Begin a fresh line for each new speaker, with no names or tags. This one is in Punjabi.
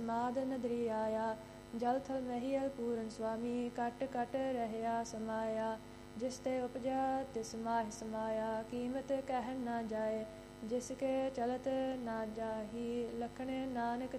ਸਮਾਦ ਨਦਰੀ ਆਇਆ। ਜਲ ਥਲ ਮਹੀਅਲ ਪੂਰਨ ਸੁਆਮੀ, ਕਟ ਕਟ ਰਹਿਆ ਸਮਾਇਆ। ਜਿਸ ਤੇ ਉਪਜਾ ਤਿਸ ਮਾਹਿ ਸਮਾਇਆ, ਕੀਮਤ ਕਹਿਣ ਨਾ ਜਾਏ। ਜਿਸ ਕੇ ਚਲਤ ਨਾ ਜਾਹੀ, ਲਖਣ ਨਾਨਕ